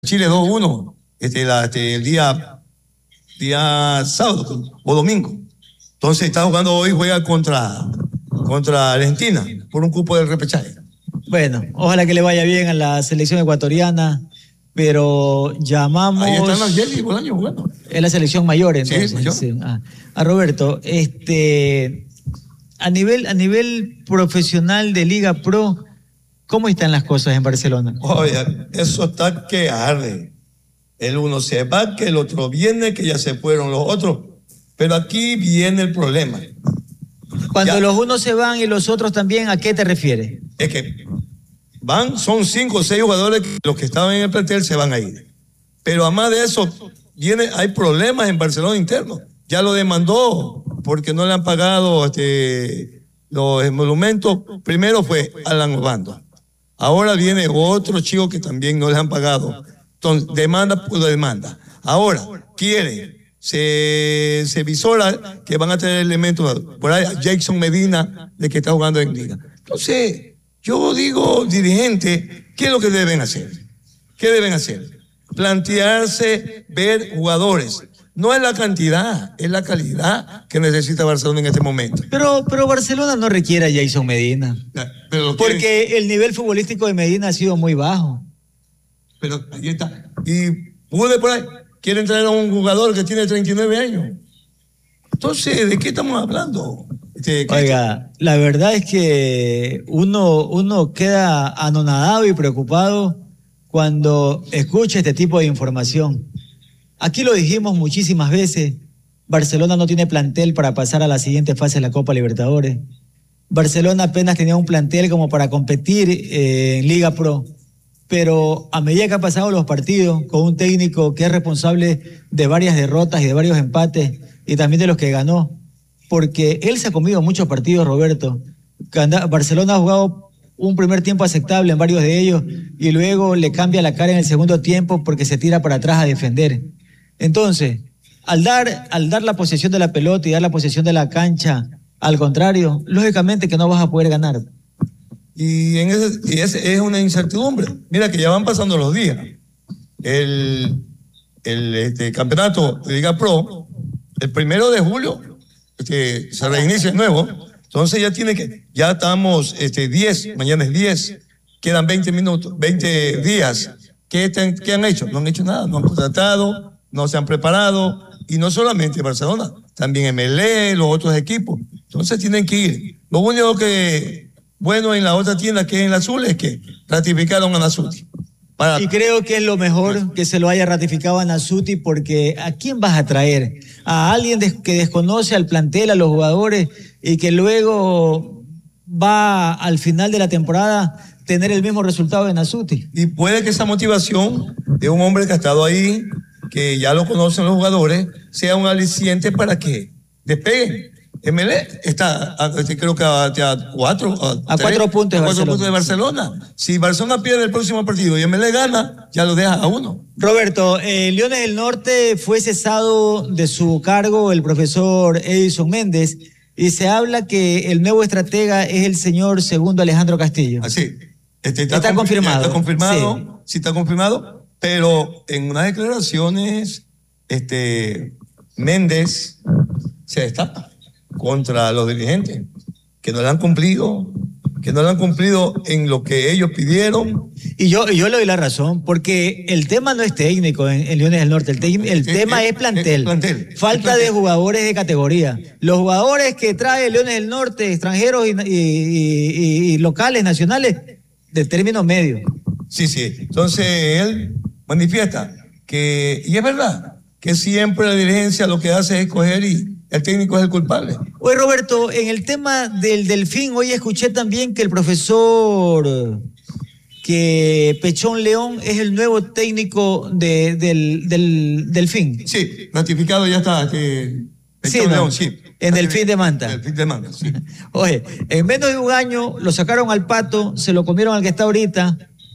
Chile 2-1 el día sábado o domingo. Entonces está jugando hoy, juega contra Argentina por un cupo del repechaje. Bueno, ojalá que le vaya bien a la selección ecuatoriana, pero llamamos... Ahí están Angeli y Bolaño jugando. Es la selección mayor, entonces. Sí, mayor. Sí. A Roberto, a nivel profesional de Liga Pro, ¿cómo están las cosas en Barcelona? Oye, eso está que arde. El uno se va, que el otro viene, que ya se fueron los otros. Pero aquí viene el problema. Cuando los unos se van y los otros también, ¿a qué te refieres? Es que son 5 o 6 jugadores que los que estaban en el plantel se van a ir. Pero además de eso, hay problemas en Barcelona internos. Ya lo demandó porque no le han pagado los emolumentos. Primero fue Alan Obando. Ahora viene otro chico que también no le han pagado. Entonces, demanda por demanda. Ahora, se visora que van a tener elementos. Por ahí, Jackson Medina, de que está jugando en Liga. Entonces, yo digo, dirigente, ¿qué es lo que deben hacer? ¿Qué deben hacer? Plantearse, ver jugadores. No es la cantidad, es la calidad que necesita Barcelona en este momento. Pero Barcelona no requiere a Jackson Medina. Porque el nivel futbolístico de Medina ha sido muy bajo. Pero ahí está. Y pude por ahí, quieren traer a un jugador que tiene 39 años. Entonces, ¿de qué estamos hablando? Oiga, la verdad es que uno queda anonadado y preocupado cuando escucha este tipo de información. Aquí lo dijimos muchísimas veces, Barcelona no tiene plantel para pasar a la siguiente fase de la Copa Libertadores. Barcelona apenas tenía un plantel como para competir en Liga Pro, pero a medida que han pasado los partidos, con un técnico que es responsable de varias derrotas y de varios empates, y también de los que ganó, porque él se ha comido muchos partidos, Roberto. Barcelona ha jugado un primer tiempo aceptable en varios de ellos, y luego le cambia la cara en el segundo tiempo porque se tira para atrás a defender. Entonces, al dar la posesión de la pelota y dar la posesión de la cancha, al contrario, lógicamente que no vas a poder ganar. Y ese es una incertidumbre. Mira que ya van pasando los días. El campeonato de Liga Pro, el 1 de julio, se reinicia de nuevo. Entonces ya estamos 10, mañana es 10, quedan 20 días. ¿Qué han hecho? No han hecho nada, no han contratado, no se han preparado, y no solamente Barcelona, también MLE, los otros equipos. Entonces tienen que ir. Lo único que bueno en la otra tienda, que es en la Azul, es que ratificaron a Nasuti. Y creo que es lo mejor que se lo haya ratificado a Nasuti, porque ¿a quién vas a traer? A alguien que desconoce al plantel, a los jugadores, y que luego va al final de la temporada tener el mismo resultado de Nasuti. Y puede que esa motivación de un hombre que ha estado ahí, que ya lo conocen los jugadores, sea un aliciente para que despeguen. MLE está, creo que a 4 puntos de Barcelona. Si Barcelona pierde el próximo partido y MLE gana, ya lo deja a 1. Roberto, Leones del Norte fue cesado de su cargo el profesor Edison Méndez, y se habla que el nuevo estratega es el señor Segundo Alejandro Castillo. Así. Está confirmado. Está confirmado, sí está confirmado, pero en unas declaraciones, Méndez se destapa contra los dirigentes, que no le han cumplido en lo que ellos pidieron. Y yo le doy la razón, porque el tema no es técnico en Leones del Norte, el tema es plantel. Falta de jugadores de categoría. Los jugadores que trae Leones del Norte, extranjeros y locales, nacionales, de término medio. Sí. Entonces él manifiesta que, y es verdad, que siempre la dirigencia lo que hace es escoger y el técnico es el culpable. Oye, Roberto, en el tema del Delfín, hoy escuché también que el profesor, que Pechón León es el nuevo técnico del Delfín. Sí, ratificado ya está. Pechón León, sí. En Delfín de Manta. Delfín de Manta, sí. Oye, en menos de un año lo sacaron al Pato, se lo comieron al que está ahorita.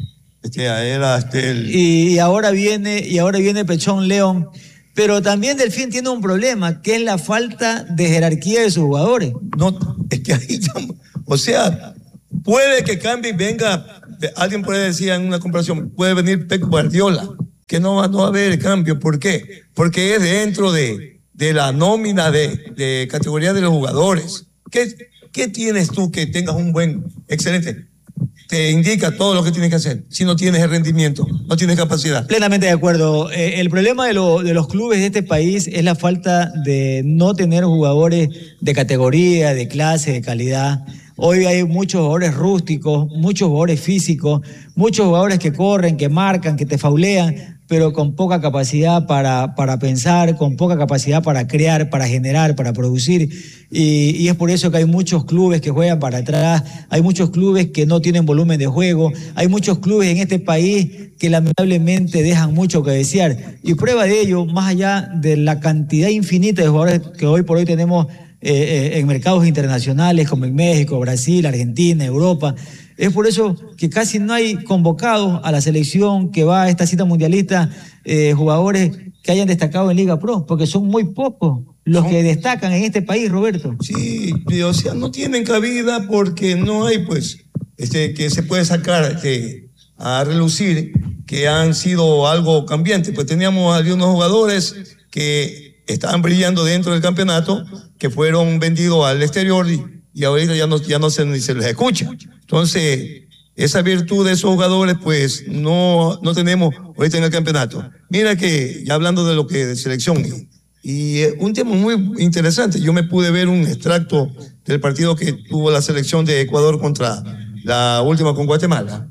Y ahora viene Pechón León. Pero también Delfín tiene un problema, que es la falta de jerarquía de sus jugadores. No, es que ahí, o sea, puede que cambie y venga, alguien puede decir en una comparación, puede venir Pep Guardiola que no va a haber cambio. ¿Por qué? Porque es dentro de la nómina de categoría de los jugadores. ¿Qué tienes tú que tengas un buen, excelente? Te indica todo lo que tienes que hacer. Si no tienes el rendimiento, no tienes capacidad. Plenamente de acuerdo. El problema de los clubes de este país es la falta de no tener jugadores de categoría, de clase, de calidad. Hoy hay muchos jugadores rústicos, muchos jugadores físicos, muchos jugadores que corren, que marcan, que te faulean, pero con poca capacidad para pensar, con poca capacidad para crear, para generar, para producir. Y es por eso que hay muchos clubes que juegan para atrás, hay muchos clubes que no tienen volumen de juego, hay muchos clubes en este país que lamentablemente dejan mucho que desear. Y prueba de ello, más allá de la cantidad infinita de jugadores que hoy por hoy tenemos en mercados internacionales como en México, Brasil, Argentina, Europa. Es por eso que casi no hay convocados a la selección que va a esta cita mundialista jugadores que hayan destacado en Liga Pro, porque son muy pocos los que destacan en este país, Roberto. Sí, o sea, no tienen cabida porque no hay, pues, que se puede sacar a relucir que han sido algo cambiante. Pues teníamos algunos jugadores que estaban brillando dentro del campeonato, que fueron vendidos al exterior y ahorita ya no se les escucha. Entonces, esa virtud de esos jugadores, pues, no tenemos ahorita en el campeonato. Mira que, ya hablando de lo que de selección, y un tema muy interesante, yo me pude ver un extracto del partido que tuvo la selección de Ecuador contra la última con Guatemala,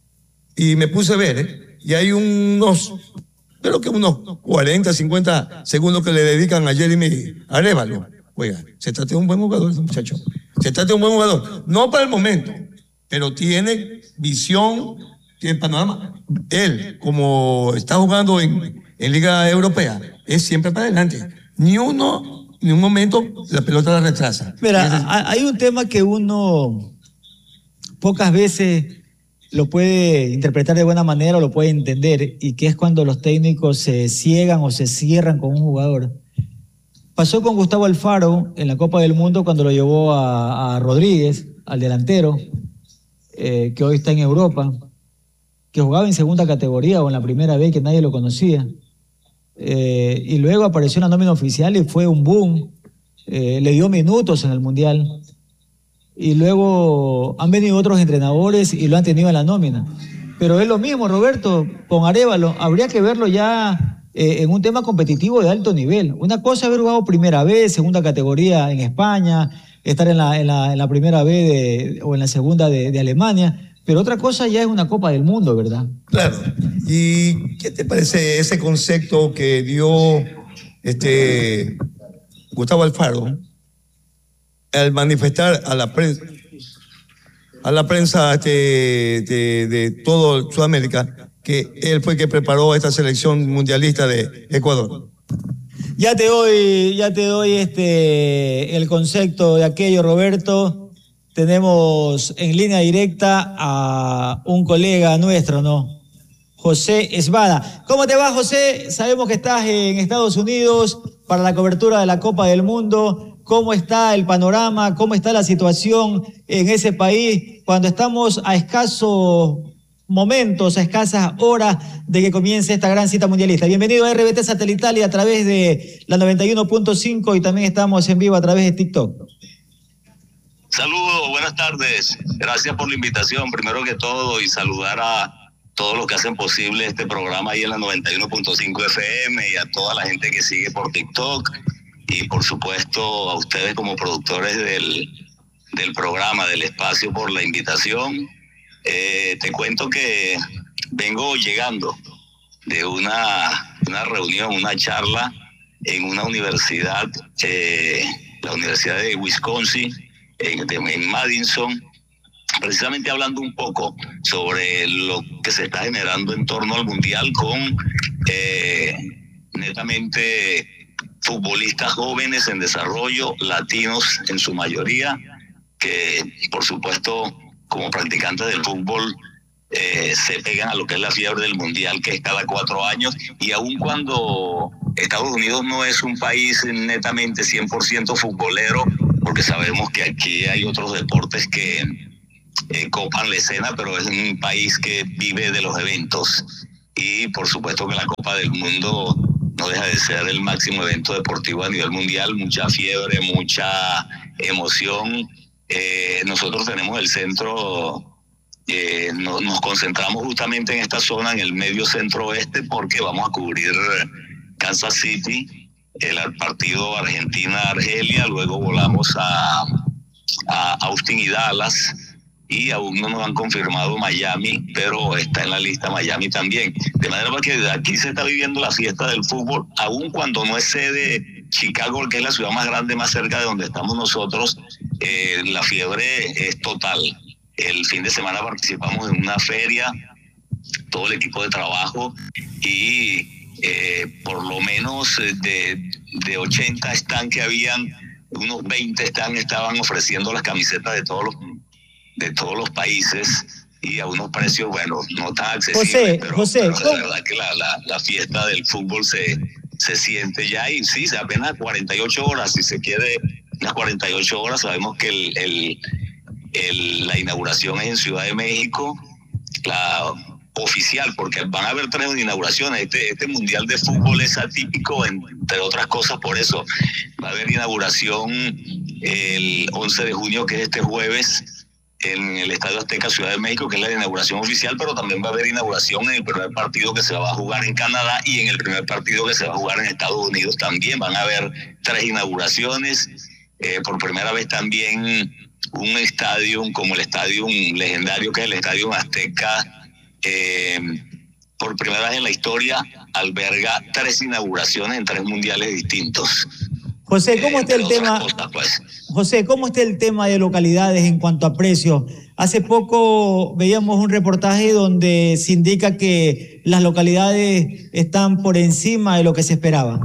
y me puse a ver, y hay creo que unos 40, 50 segundos que le dedican a Jeremy Arévalo. Oiga, se trata de un buen jugador ese muchacho. Se trata de un buen jugador. No para el momento, pero tiene visión, tiene panorama. Él, como está jugando en Liga Europea, es siempre para adelante. Ni un momento la pelota la retrasa. Mira, hay un tema que uno pocas veces lo puede interpretar de buena manera o lo puede entender, y que es cuando los técnicos se ciegan o se cierran con un jugador. Pasó con Gustavo Alfaro en la Copa del Mundo cuando lo llevó a Rodríguez, al delantero, que hoy está en Europa, que jugaba en segunda categoría o en la primera vez, que nadie lo conocía. Y luego apareció en la nómina oficial y fue un boom. Le dio minutos en el Mundial. Y luego han venido otros entrenadores y lo han tenido en la nómina. Pero es lo mismo, Roberto, con Arévalo. Habría que verlo ya en un tema competitivo de alto nivel. Una cosa es haber jugado primera vez, segunda categoría en España, estar en la primera B o en la segunda de Alemania, pero otra cosa ya es una Copa del Mundo, ¿verdad? Claro. ¿Y qué te parece ese concepto que dio Gustavo Alfaro al manifestar a la prensa de todo Sudamérica que él fue el que preparó esta selección mundialista de Ecuador? Ya te doy el concepto de aquello, Roberto. Tenemos en línea directa a un colega nuestro, ¿no? José Esbada. ¿Cómo te va, José? Sabemos que estás en Estados Unidos para la cobertura de la Copa del Mundo. ¿Cómo está el panorama? ¿Cómo está la situación en ese país cuando estamos a escasos momentos, a escasas horas de que comience esta gran cita mundialista? Bienvenido a RBT Satelital y a través de la 91.5, y también estamos en vivo a través de TikTok. Saludos, buenas tardes. Gracias por la invitación, primero que todo, y saludar a todos los que hacen posible este programa ahí en la 91.5 FM y a toda la gente que sigue por TikTok, y por supuesto a ustedes como productores del programa, del espacio, por la invitación. Te cuento que vengo llegando de una reunión, una charla en una universidad, la Universidad de Wisconsin, en Madison, precisamente hablando un poco sobre lo que se está generando en torno al Mundial con netamente futbolistas jóvenes en desarrollo, latinos en su mayoría, que por supuesto como practicantes del fútbol se pegan a lo que es la fiebre del Mundial, que es cada 4 años, y aun cuando Estados Unidos no es un país netamente 100% futbolero, porque sabemos que aquí hay otros deportes que copan la escena, pero es un país que vive de los eventos. Y y por supuesto que la Copa del Mundo no deja de ser el máximo evento deportivo a nivel mundial, mucha fiebre, mucha emoción. Nosotros tenemos el centro, nos concentramos justamente en esta zona, en el medio centro-oeste, porque vamos a cubrir Kansas City, el partido Argentina-Argelia, luego volamos a Austin y Dallas, y aún no nos han confirmado Miami, pero está en la lista Miami también. De manera que aquí se está viviendo la fiesta del fútbol, aun cuando no es sede Chicago, que es la ciudad más grande, más cerca de donde estamos nosotros. La fiebre es total. El fin de semana participamos en una feria, todo el equipo de trabajo, y por lo menos de 80 stands que habían, unos 20 stands estaban ofreciendo las camisetas de todos los países, y a unos precios, bueno, no tan accesibles. José, pero la verdad que la fiesta del fútbol se siente ya, y sí, apenas 48 horas, si se quiere, unas 48 horas. Sabemos que la inauguración es en Ciudad de México, la oficial, porque van a haber 3 inauguraciones. Este mundial de fútbol es atípico, entre otras cosas, por eso va a haber inauguración el 11 de junio, que es este jueves, en el Estadio Azteca, Ciudad de México, que es la inauguración oficial, pero también va a haber inauguración en el primer partido que se va a jugar en Canadá y en el primer partido que se va a jugar en Estados Unidos también. Van a haber 3 inauguraciones. Por primera vez también un estadio como el estadio legendario que es el Estadio Azteca, por primera vez en la historia alberga 3 inauguraciones en 3 mundiales distintos. José, ¿cómo está el tema? Cosas, pues. José, ¿cómo está el tema de localidades en cuanto a precios? Hace poco veíamos un reportaje donde se indica que las localidades están por encima de lo que se esperaba.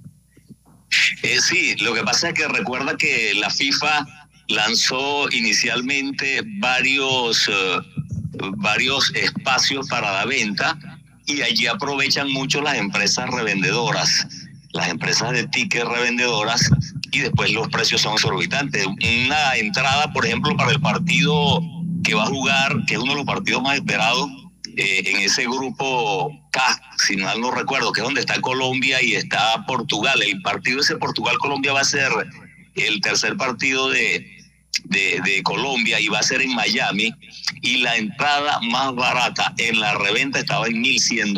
Sí, lo que pasa es que recuerda que la FIFA lanzó inicialmente varios espacios para la venta, y allí aprovechan mucho las empresas revendedoras, las empresas de tickets revendedoras, y después los precios son exorbitantes. Una entrada, por ejemplo, para el partido que va a jugar, que es uno de los partidos más esperados en ese grupo K, si mal no recuerdo, que es donde está Colombia y está Portugal. El partido ese Portugal-Colombia va a ser el tercer partido de Colombia, y va a ser en Miami, y la entrada más barata en la reventa estaba en $1,100.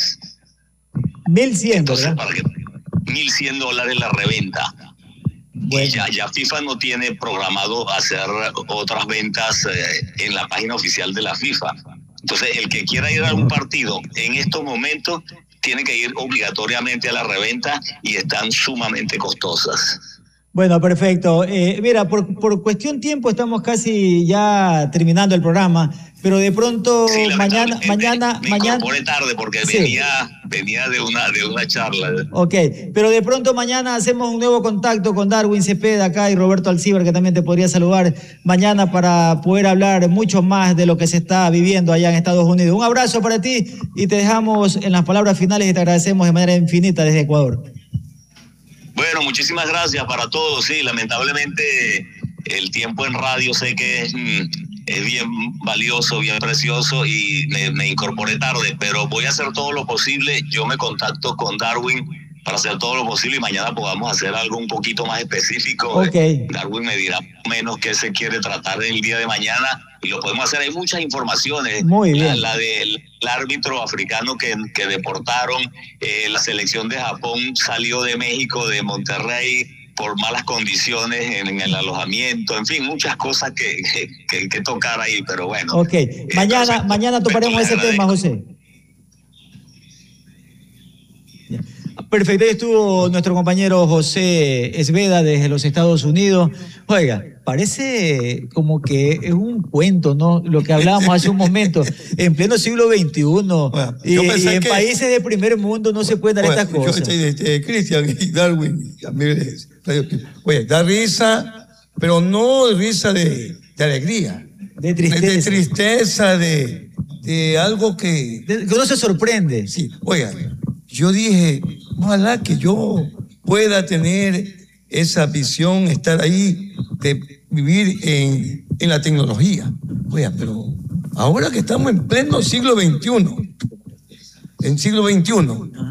1,100, entonces, ¿verdad? para que $1,100 la reventa. Bueno. Y ya FIFA no tiene programado hacer otras ventas en la página oficial de la FIFA. Entonces, el que quiera ir a un partido en estos momentos tiene que ir obligatoriamente a la reventa, y están sumamente costosas. Bueno, perfecto. Mira, por cuestión tiempo estamos casi ya terminando el programa, pero de pronto sí, mañana me incorporé tarde porque sí, venía de una charla. Ok, pero de pronto mañana hacemos un nuevo contacto con Darwin Cepeda acá y Roberto Alcíbar, que también te podría saludar mañana para poder hablar mucho más de lo que se está viviendo allá en Estados Unidos. Un abrazo para ti y te dejamos en las palabras finales y te agradecemos de manera infinita desde Ecuador. Bueno, muchísimas gracias para todos. Sí, lamentablemente el tiempo en radio sé que es bien valioso, bien precioso, y me incorporé tarde, pero voy a hacer todo lo posible. Yo me contacto con Darwin para hacer todo lo posible, y mañana podamos hacer algo un poquito más específico. Okay. Darwin me dirá menos qué se quiere tratar el día de mañana, y lo podemos hacer. Hay muchas informaciones. Muy bien. La del árbitro africano que deportaron, la selección de Japón salió de México, de Monterrey, por malas condiciones en el alojamiento, en fin, muchas cosas que tocar ahí, pero bueno. Ok, mañana toparemos ese tema, José. Perfecto, ahí estuvo nuestro compañero José Esveda desde los Estados Unidos. Oiga, parece como que es un cuento, ¿no? Lo que hablábamos hace un momento, en pleno siglo XXI, bueno, y en países de primer mundo no se pueden dar estas cosas. Cristian y Darwin, oye, da risa, pero no risa de alegría. De tristeza. De tristeza, de algo que no se sorprende. Sí, oiga, yo dije, ojalá que yo pueda tener esa visión, estar ahí, de vivir en la tecnología. Oiga, pero ahora que estamos en pleno siglo XXI, en siglo XXI.